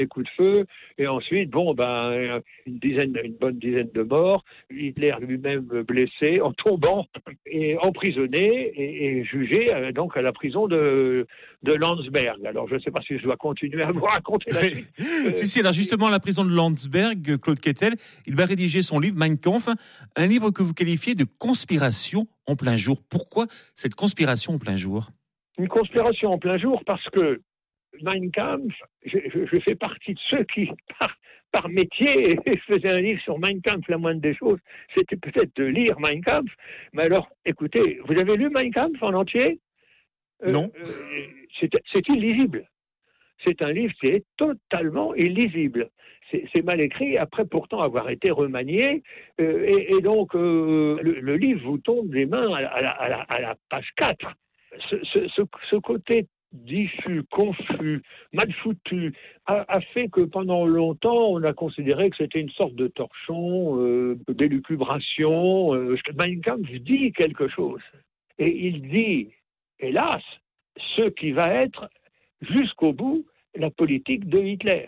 des coups de feu, et ensuite, une bonne dizaine de morts, Hitler lui-même blessé, en tombant, et emprisonné, et jugé donc à la prison de Landsberg. Alors, je ne sais pas si je dois continuer à vous raconter la suite. Si, alors justement, la prison de Landsberg, Claude Quetel, il va rédiger son livre Mein Kampf, un livre que vous qualifiez de conspiration en plein jour. Pourquoi cette conspiration en plein jour ? Une conspiration en plein jour parce que Mein Kampf, je fais partie de ceux qui, par métier, faisaient un livre sur Mein Kampf. La moindre des choses, c'était peut-être de lire Mein Kampf. Mais alors, écoutez, vous avez lu Mein Kampf en entier ? Non. C'est illisible. C'est un livre qui est totalement illisible. C'est mal écrit, après pourtant avoir été remanié. Et donc, le livre vous tombe des mains à la page 4. Ce côté diffus, confus, mal foutu, a fait que pendant longtemps, on a considéré que c'était une sorte de torchon, d'élucubration. Mein Kampf dit quelque chose. Et il dit, hélas, ce qui va être, jusqu'au bout, la politique de Hitler.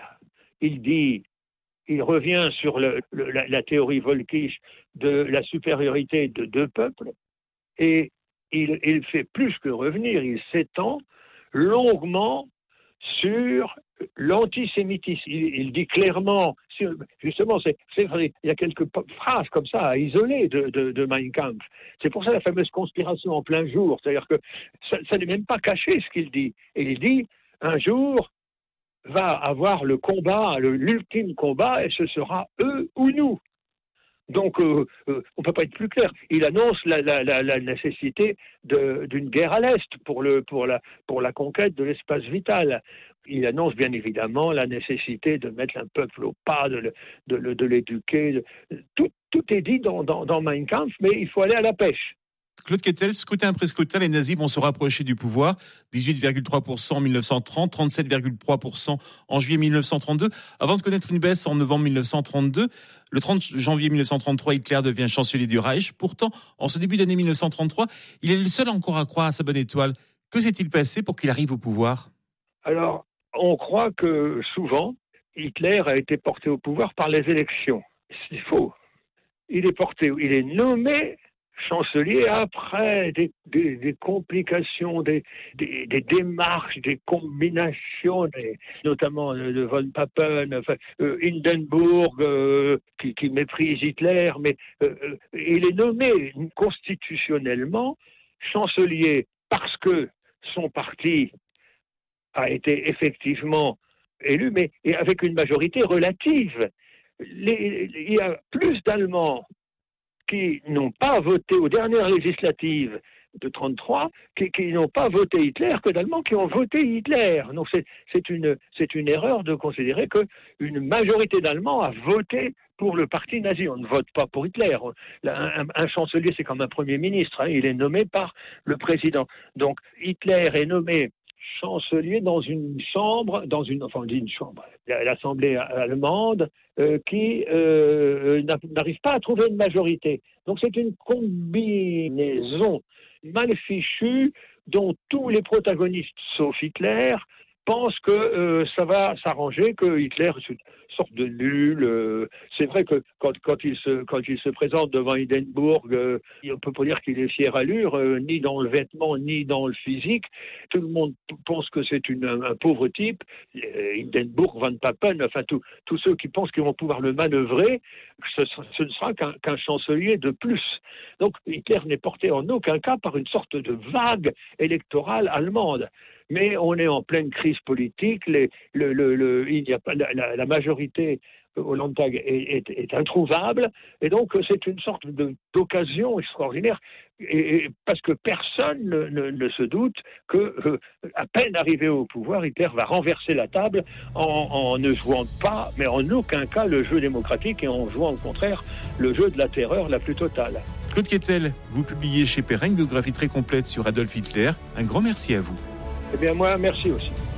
Il revient sur la théorie Völkisch de la supériorité de deux peuples, et il fait plus que revenir, il s'étend longuement sur l'antisémitisme. Il dit clairement, justement, il y a quelques phrases comme ça à isoler de Mein Kampf. C'est pour ça la fameuse conspiration en plein jour, c'est-à-dire que ça n'est même pas caché ce qu'il dit. Et il dit, un jour va avoir le combat, l'ultime combat, et ce sera eux ou nous. Donc, on ne peut pas être plus clair. Il annonce la nécessité d'une guerre à l'Est pour la conquête de l'espace vital. Il annonce bien évidemment la nécessité de mettre un peuple au pas, de l'éduquer. Tout est dit dans Mein Kampf, mais il faut aller à la pêche. Claude Quetel, scrutin après scrutin, les nazis vont se rapprocher du pouvoir. 18,3% en 1930, 37,3% en juillet 1932, avant de connaître une baisse en novembre 1932. Le 30 janvier 1933, Hitler devient chancelier du Reich. Pourtant, en ce début d'année 1933, il est le seul encore à croire à sa bonne étoile. Que s'est-il passé pour qu'il arrive au pouvoir ? Alors, on croit que souvent, Hitler a été porté au pouvoir par les élections. C'est faux. Il est nommé chancelier après des complications, des démarches, des combinations, notamment de von Papen, Hindenburg, qui méprise Hitler, mais il est nommé constitutionnellement chancelier parce que son parti a été effectivement élu, mais avec une majorité relative. Il y a plus d'Allemands qui n'ont pas voté aux dernières législatives de 1933, qui n'ont pas voté Hitler, que d'Allemands qui ont voté Hitler. Donc c'est une erreur de considérer qu'une majorité d'Allemands a voté pour le parti nazi. On ne vote pas pour Hitler. Un chancelier, c'est comme un premier ministre, hein, il est nommé par le président. Donc Hitler est nommé chancelier dans une chambre, l'Assemblée allemande, qui n'arrive pas à trouver une majorité. Donc c'est une combinaison mal fichue dont tous les protagonistes, sauf Hitler, pensent que ça va s'arranger, que Hitler est une sorte de nul. C'est vrai que quand il se présente devant Hindenburg, on peut pas dire qu'il est fier allure, ni dans le vêtement, ni dans le physique. Tout le monde pense que c'est un pauvre type. Hindenburg, von Papen, enfin tous ceux qui pensent qu'ils vont pouvoir le manœuvrer, ce ne sera qu'un chancelier de plus. Donc Hitler n'est porté en aucun cas par une sorte de vague électorale allemande. Mais on est en pleine crise politique, il n'y a pas la majorité au Landtag est introuvable, et donc c'est une sorte d'occasion extraordinaire, et parce que personne ne se doute que, à peine arrivé au pouvoir, Hitler va renverser la table en ne jouant pas, mais en aucun cas, le jeu démocratique, et en jouant au contraire le jeu de la terreur la plus totale. Claude Quetel, vous publiez chez Perrin une biographie très complète sur Adolf Hitler. Un grand merci à vous. Eh bien moi, merci aussi.